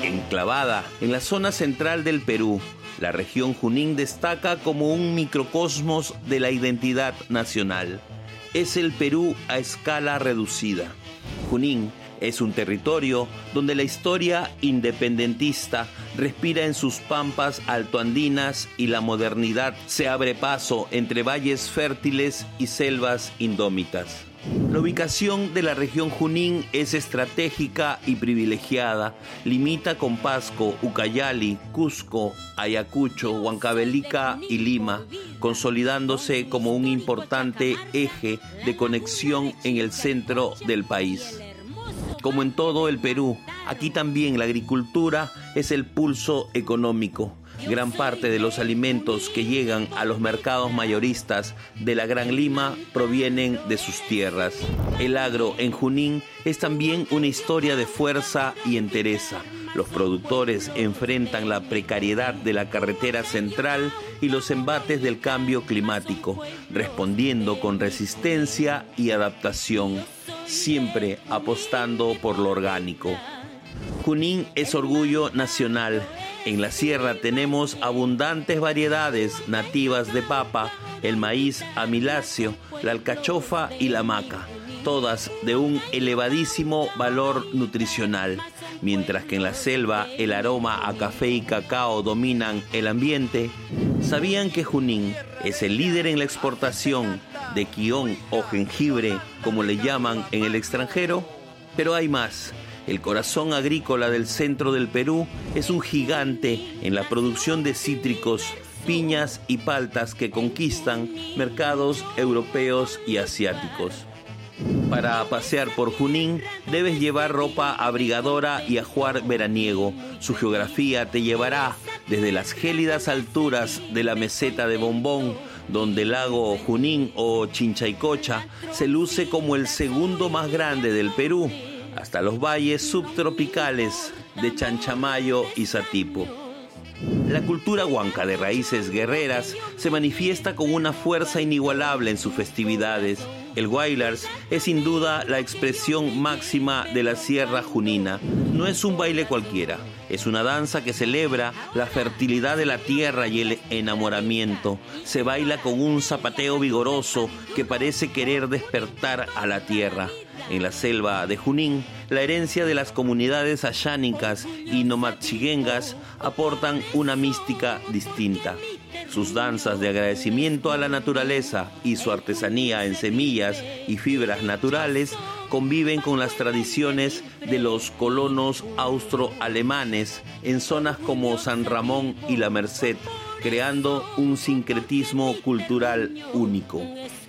Enclavada en la zona central del Perú, la región Junín destaca como un microcosmos de la identidad nacional. Es el Perú a escala reducida. Junín es un territorio donde la historia independentista respira en sus pampas altoandinas y la modernidad se abre paso entre valles fértiles y selvas indómitas. La ubicación de la región Junín es estratégica y privilegiada. Limita con Pasco, Ucayali, Cusco, Ayacucho, Huancavelica y Lima, consolidándose como un importante eje de conexión en el centro del país. Como en todo el Perú, aquí también la agricultura es el pulso económico. Gran parte de los alimentos que llegan a los mercados mayoristas de la Gran Lima provienen de sus tierras. El agro en Junín es también una historia de fuerza y entereza. Los productores enfrentan la precariedad de la carretera central y los embates del cambio climático, respondiendo con resistencia y adaptación, siempre apostando por lo orgánico. Junín es orgullo nacional. En la sierra tenemos abundantes variedades nativas de papa, el maíz amiláceo, la alcachofa y la maca, todas de un elevadísimo valor nutricional. Mientras que en la selva el aroma a café y cacao dominan el ambiente, ¿sabían que Junín es el líder en la exportación de quión o jengibre, como le llaman en el extranjero? Pero hay más. El corazón agrícola del centro del Perú es un gigante en la producción de cítricos, piñas y paltas que conquistan mercados europeos y asiáticos. Para pasear por Junín debes llevar ropa abrigadora y ajuar veraniego. Su geografía te llevará desde las gélidas alturas de la meseta de Bombón, donde el lago Junín o Chinchaycocha se luce como el segundo más grande del Perú, hasta los valles subtropicales de Chanchamayo y Satipo. La cultura huanca de raíces guerreras se manifiesta con una fuerza inigualable en sus festividades. El Guaylars es sin duda la expresión máxima de la Sierra Junina. No es un baile cualquiera, es una danza que celebra la fertilidad de la tierra y el enamoramiento. Se baila con un zapateo vigoroso que parece querer despertar a la tierra. En la selva de Junín, la herencia de las comunidades ayánicas y nomaxiguengas aportan una mística distinta. Sus danzas de agradecimiento a la naturaleza y su artesanía en semillas y fibras naturales conviven con las tradiciones de los colonos austroalemanes en zonas como San Ramón y La Merced, creando un sincretismo cultural único.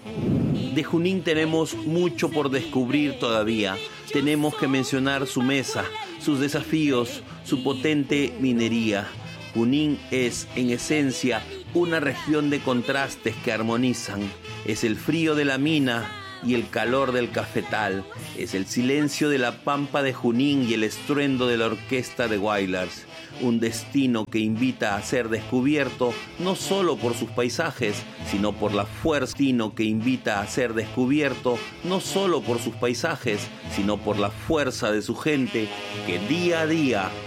De Junín tenemos mucho por descubrir todavía. Tenemos que mencionar su mesa, sus desafíos, su potente minería. Junín es, en esencia, una región de contrastes que armonizan. Es el frío de la mina y el calor del cafetal. Es el silencio de la pampa de Junín y el estruendo de la orquesta de Guaylars. Un destino que invita a ser descubierto no solo por sus paisajes, sino por la fuerza. Destino que invita a ser descubierto no solo por sus paisajes, sino por la fuerza de su gente que día a día